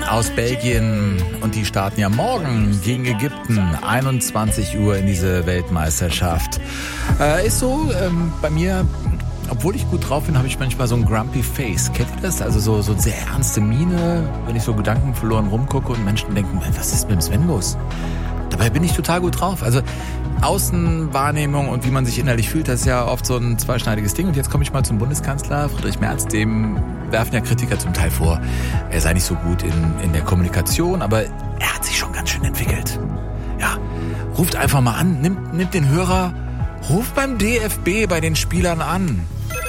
aus Belgien und die starten ja morgen gegen Ägypten, 21 Uhr in diese Weltmeisterschaft. Ist so, bei mir, obwohl ich gut drauf bin, habe ich manchmal so ein grumpy Face. Kennt ihr das? Also so eine sehr ernste Miene, wenn ich so gedankenverloren rumgucke und Menschen denken, was ist mit dem Sven los? Dabei bin ich total gut drauf. Also Außenwahrnehmung und wie man sich innerlich fühlt, das ist ja oft so ein zweischneidiges Ding. Und jetzt komme ich mal zum Bundeskanzler Friedrich Merz. Dem werfen ja Kritiker zum Teil vor, er sei nicht so gut in der Kommunikation, aber er hat sich schon ganz schön entwickelt. Ja, ruft einfach mal an, nimmt den Hörer, ruft beim DFB bei den Spielern an.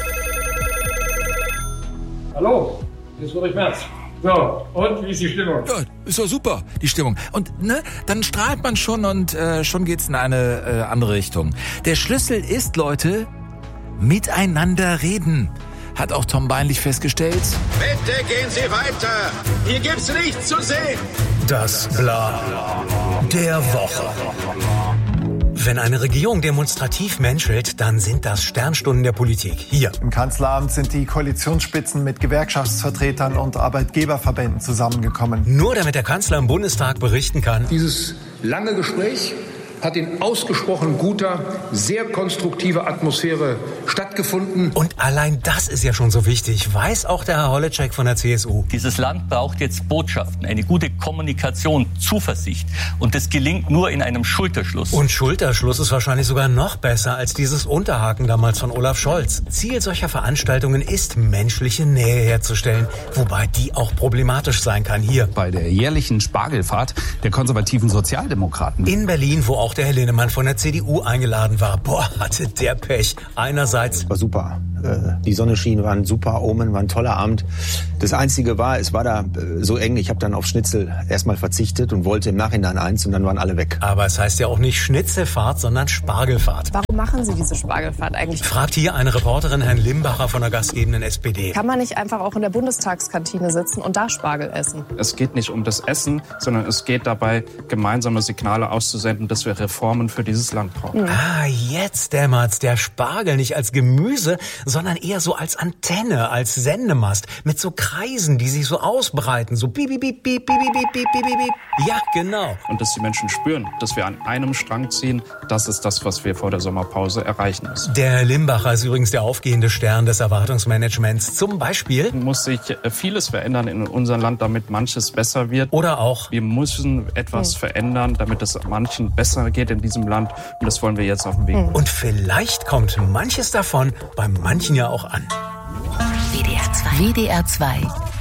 Hallo, hier ist Friedrich Merz. So, und wie ist die Stimmung? Ja, ist doch super, die Stimmung. Und dann strahlt man schon und schon geht's in eine andere Richtung. Der Schlüssel ist, Leute, miteinander reden. Hat auch Tom Beinlich festgestellt. Bitte gehen Sie weiter. Hier gibt's nichts zu sehen. Das Bla der Woche. Wenn eine Regierung demonstrativ menschelt, dann sind das Sternstunden der Politik. Hier. Im Kanzleramt sind die Koalitionsspitzen mit Gewerkschaftsvertretern und Arbeitgeberverbänden zusammengekommen. Nur damit der Kanzler im Bundestag berichten kann. Dieses lange Gespräch hat in ausgesprochen guter, sehr konstruktiver Atmosphäre stattgefunden. Und allein das ist ja schon so wichtig, weiß auch der Herr Holleczek von der CSU. Dieses Land braucht jetzt Botschaften, eine gute Kommunikation, Zuversicht. Und das gelingt nur in einem Schulterschluss. Und Schulterschluss ist wahrscheinlich sogar noch besser als dieses Unterhaken damals von Olaf Scholz. Ziel solcher Veranstaltungen ist, menschliche Nähe herzustellen, wobei die auch problematisch sein kann hier. Bei der jährlichen Spargelfahrt der konservativen Sozialdemokraten. In Berlin, wo auch der Herr Linnemann von der CDU eingeladen war. Boah, hatte der Pech. Einerseits war super. Die Sonne schien, war ein super Omen, war ein toller Abend. Das Einzige war, es war da so eng, ich habe dann auf Schnitzel erstmal verzichtet und wollte im Nachhinein eins und dann waren alle weg. Aber es heißt ja auch nicht Schnitzelfahrt, sondern Spargelfahrt. Warum machen Sie diese Spargelfahrt eigentlich? Fragt hier eine Reporterin Herrn Limbacher von der gastgebenden SPD. Kann man nicht einfach auch in der Bundestagskantine sitzen und da Spargel essen? Es geht nicht um das Essen, sondern es geht dabei, gemeinsame Signale auszusenden, dass wir Reformen für dieses Land brauchen. Ah, jetzt dämmert's. Der Spargel nicht als Gemüse, sondern eher so als Antenne, als Sendemast, mit so Kreisen, die sich so ausbreiten, so piep, piep, piep, piep, piep, piep, piep, piep, piep. Ja, genau. Und dass die Menschen spüren, dass wir an einem Strang ziehen, das ist das, was wir vor der Sommerpause erreichen müssen. Der Herr Limbacher ist übrigens der aufgehende Stern des Erwartungsmanagements. Zum Beispiel muss sich vieles verändern in unserem Land, damit manches besser wird. Oder auch wir müssen etwas verändern, damit es manchen besser geht in diesem Land. Und das wollen wir jetzt auf den Weg bringen. Und vielleicht kommt manches davon bei manchen ja auch an. WDR 2.